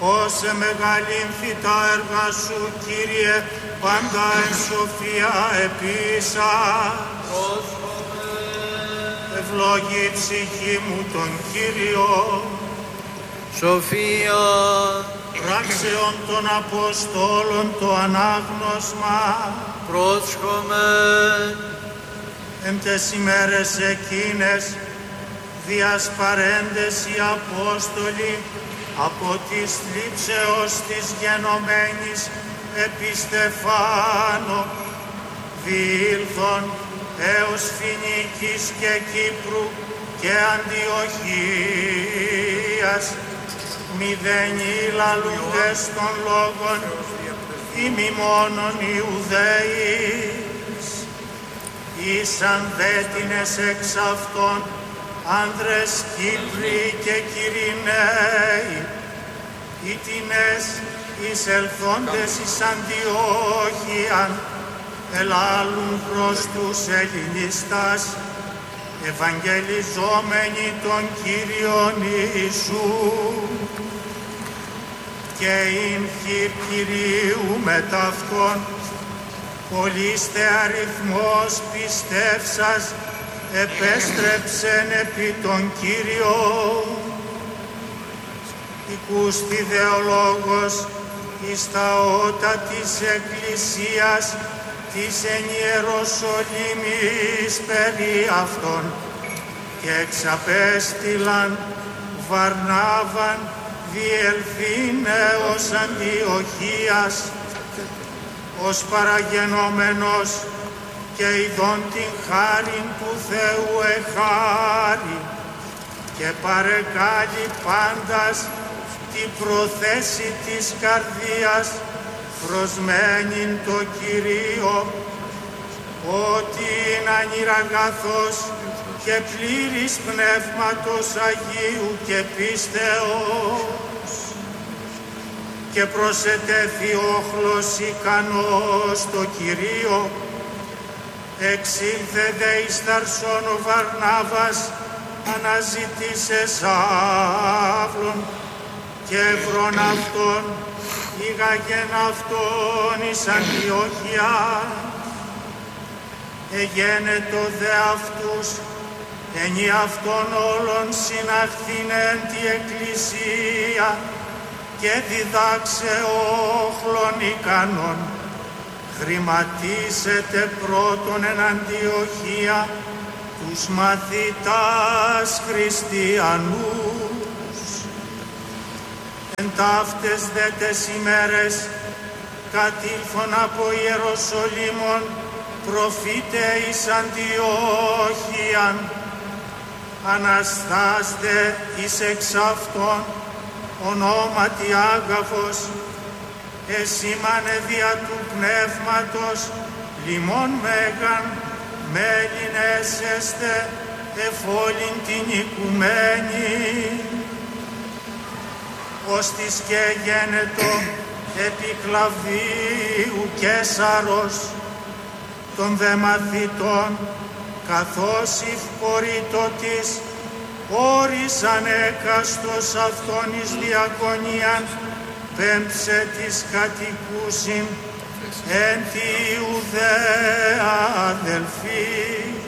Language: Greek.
Όσε μεγαλύνθη τα έργα σου, Κύριε, πάντα εν σοφία επίησα. Ευλόγη η ψυχή μου τον Κύριο. Σοφία. Πράξεων των Αποστόλων το ανάγνωσμα. Πρόσχομεν. Εν τες ημέρες εκείνες διασπαρέντες οι Απόστολοι από της θλίψεως της γενομένης επί Στεφάνο διήλθον έως Φινικής και Κύπρου και Αντιοχίας, μηδενοί λαλούντες των λόγων ημι μόνον Ιουδαίης. Ήσαν δέτινες εξ αυτών άνδρες Κύπροι και Κυριναίοι, ήτινες εισελθόντες εις Αντιόχειαν, ελάλουν προς τους Ελληνιστάς, ευαγγελιζόμενοι τον Κύριον Ιησού. Και ειν χειρ Κυρίου μετ' αυτών, πολύστε αριθμός πιστεύσας, επέστρεψεν επί τον Κύριο. Οικούστη δε ο λόγος εις τα ότα της Εκκλησίας της εν Ιεροσολύμης περί αυτών, και εξαπέστειλαν Βαρνάβαν διελθήν έως Αντιοχίας, ως παραγενόμενος και ειδών την χάριν του Θεού εχάρη, και παρεκάλει πάντας την προθέση της καρδίας προσμένην το Κυρίο, ότι είναι ανηραγαθός και πλήρης Πνεύματος Αγίου και πίστεως, και προσετέθη όχλος ικανός το Κυρίο. Εξήλθε δε εις Ταρσόν ο Βαρνάβας, αναζητήσε Σαύλον, και ευρών αυτόν ήγαγεν αυτόν εις Αντιόχεια. Εγένετο δε αυτούς ενι αυτών όλων συναχθήν εν τη Εκκλησία, και διδάξε όχλων ικανών. Χρηματίσετε πρώτον εν Αντιοχεία τους μαθητάς χριστιανούς. Εν ταύτες δε τες ημέρες κατήλθον από Ιεροσολύμων προφήτε εις Αντιόχειαν, αναστάστε εις εξ αυτών ονόματι Άγαβος, εσήμανε δια του Πνεύματος λιμών μέγαν μέλην έσεστε εφόλην την οικουμένη, ώστις και γένετο επί Κλαβδίου Καίσαρος των δε μαθητών, καθώς ευπορήτωτης όρισαν έκαστος αυτόν εις διακονίαν, πέμψε της κατοικούσιν εν τη Ιουδαία αδελφή.